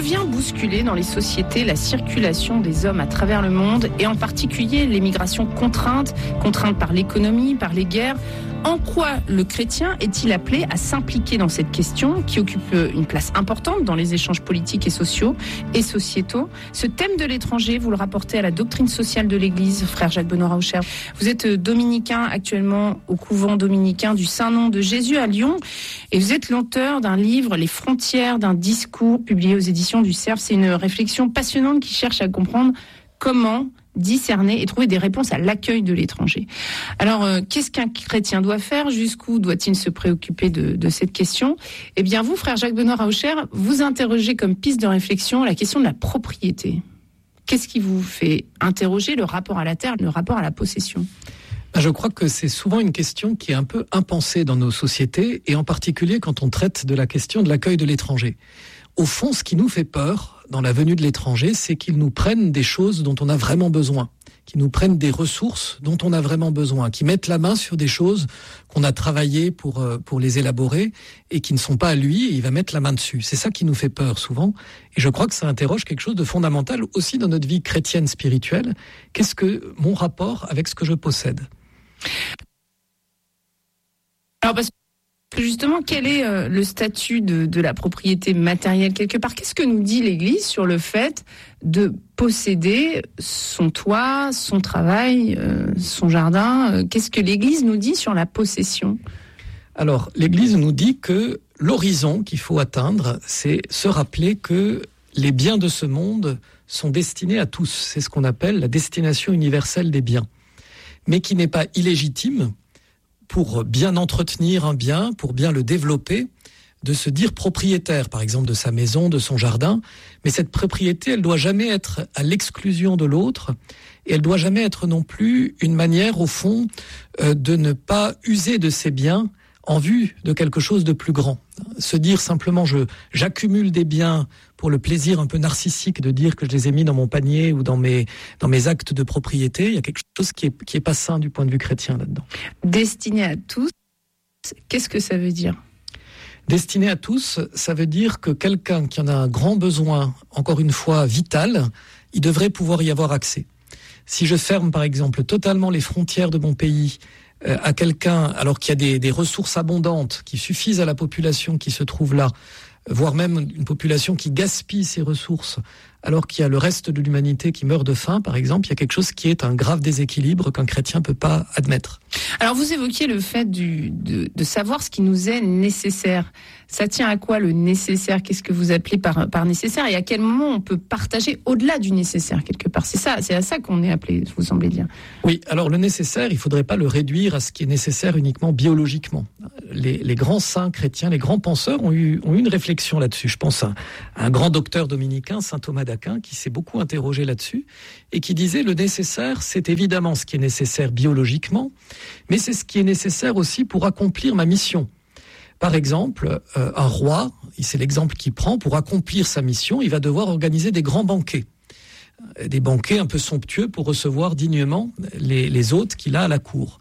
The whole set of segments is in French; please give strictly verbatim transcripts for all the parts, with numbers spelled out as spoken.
vient bousculer dans les sociétés la circulation des hommes à travers le monde et en particulier l'émigration contrainte, contrainte par l'économie, par les guerres. En quoi le chrétien est-il appelé à s'impliquer dans cette question qui occupe une place importante dans les échanges politiques et sociaux et sociétaux? Ce thème de l'étranger, vous le rapportez à la doctrine sociale de l'Église, frère Jacques-Benoît Raucher. Vous êtes dominicain actuellement au couvent dominicain du Saint-Nom de Jésus à Lyon et vous êtes l'auteur d'un livre, Les frontières d'un discours, publié aux éditions du Cerf. C'est une réflexion passionnante qui cherche à comprendre comment discerner et trouver des réponses à l'accueil de l'étranger. Alors, euh, qu'est-ce qu'un chrétien doit faire? Jusqu'où doit-il se préoccuper de, de cette question? Eh bien, vous, frère Jacques-Benoît Raucher, vous interrogez comme piste de réflexion la question de la propriété. Qu'est-ce qui vous fait interroger le rapport à la terre, le rapport à la possession? Je crois que c'est souvent une question qui est un peu impensée dans nos sociétés, et en particulier quand on traite de la question de l'accueil de l'étranger. Au fond, ce qui nous fait peur dans la venue de l'étranger, c'est qu'ils nous prennent des choses dont on a vraiment besoin, qu'ils nous prennent des ressources dont on a vraiment besoin, qu'ils mettent la main sur des choses qu'on a travaillé pour, pour les élaborer et qui ne sont pas à lui, et il va mettre la main dessus. C'est ça qui nous fait peur souvent, et je crois que ça interroge quelque chose de fondamental aussi dans notre vie chrétienne spirituelle. Qu'est-ce que mon rapport avec ce que je possède? Alors parce que justement, quel est euh, le statut de, de la propriété matérielle quelque part? Qu'est-ce que nous dit l'Église sur le fait de posséder son toit, son travail, euh, son jardin? Qu'est-ce que l'Église nous dit sur la possession? Alors, l'Église nous dit que l'horizon qu'il faut atteindre, c'est se rappeler que les biens de ce monde sont destinés à tous. C'est ce qu'on appelle la destination universelle des biens, mais qui n'est pas illégitime, pour bien entretenir un bien, pour bien le développer, de se dire propriétaire, par exemple, de sa maison, de son jardin. Mais cette propriété, elle doit jamais être à l'exclusion de l'autre, et elle doit jamais être non plus une manière, au fond, euh, de ne pas user de ses biens en vue de quelque chose de plus grand. Se dire simplement, je, j'accumule des biens pour le plaisir un peu narcissique de dire que je les ai mis dans mon panier ou dans mes, dans mes actes de propriété, il y a quelque chose qui est, qui est pas sain du point de vue chrétien là-dedans. Destiné à tous, qu'est-ce que ça veut dire? Destiné à tous, ça veut dire que quelqu'un qui en a un grand besoin, encore une fois vital, il devrait pouvoir y avoir accès. Si je ferme par exemple totalement les frontières de mon pays euh, à quelqu'un, alors qu'il y a des, des ressources abondantes qui suffisent à la population qui se trouve là, voire même une population qui gaspille ses ressources, alors qu'il y a le reste de l'humanité qui meurt de faim, par exemple, il y a quelque chose qui est un grave déséquilibre qu'un chrétien ne peut pas admettre. Alors vous évoquiez le fait du, de, de savoir ce qui nous est nécessaire. Ça tient à quoi le nécessaire? Qu'est-ce que vous appelez par, par nécessaire? Et à quel moment on peut partager au-delà du nécessaire quelque part? C'est ça, c'est à ça qu'on est appelé, vous semblez dire. Oui, alors le nécessaire, il ne faudrait pas le réduire à ce qui est nécessaire uniquement biologiquement. Les, les grands saints chrétiens, les grands penseurs ont eu, ont eu une réflexion là-dessus. Je pense à, à un grand docteur dominicain, saint Thomas d'Aquin, qui s'est beaucoup interrogé là-dessus et qui disait le nécessaire, c'est évidemment ce qui est nécessaire biologiquement, mais c'est ce qui est nécessaire aussi pour accomplir ma mission. Par exemple, euh, un roi, c'est l'exemple qu'il prend, pour accomplir sa mission, il va devoir organiser des grands banquets. Des banquets un peu somptueux pour recevoir dignement les, les hôtes qu'il a à la cour.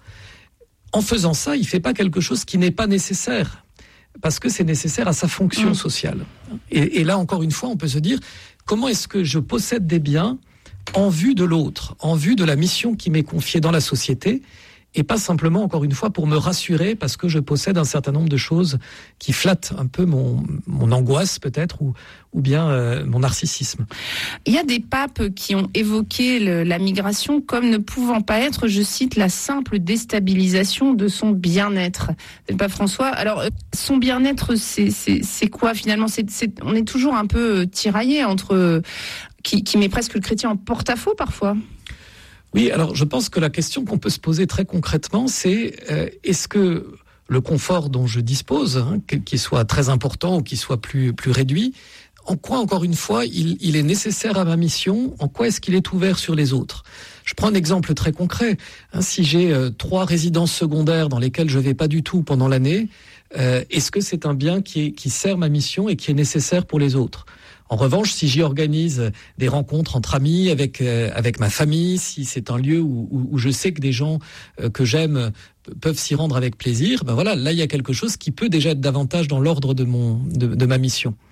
En faisant ça, il ne fait pas quelque chose qui n'est pas nécessaire, parce que c'est nécessaire à sa fonction mmh. sociale. Et, et là, encore une fois, on peut se dire, comment est-ce que je possède des biens en vue de l'autre, en vue de la mission qui m'est confiée dans la société, et pas simplement, encore une fois, pour me rassurer parce que je possède un certain nombre de choses qui flattent un peu mon, mon angoisse peut-être, ou, ou bien euh, mon narcissisme. Il y a des papes qui ont évoqué le, la migration comme ne pouvant pas être, je cite, la simple déstabilisation de son bien-être. C'est le pape François. Alors, son bien-être, c'est, c'est, c'est quoi finalement? c'est, c'est, On est toujours un peu tiraillé entre... Qui, qui met presque le chrétien en porte-à-faux parfois. Oui, alors je pense que la question qu'on peut se poser très concrètement, c'est euh, est-ce que le confort dont je dispose, hein, qu'il soit très important ou qu'il soit plus, plus réduit, en quoi, encore une fois, il, il est nécessaire à ma mission? En quoi est-ce qu'il est ouvert sur les autres? Je prends un exemple très concret. Hein, si j'ai euh, trois résidences secondaires dans lesquelles je ne vais pas du tout pendant l'année, euh, est-ce que c'est un bien qui, est, qui sert ma mission et qui est nécessaire pour les autres? En revanche, si j'y organise des rencontres entre amis, avec euh, avec ma famille, si c'est un lieu où, où, où je sais que des gens euh, que j'aime peuvent s'y rendre avec plaisir, ben voilà, là il y a quelque chose qui peut déjà être davantage dans l'ordre de mon de, de ma mission.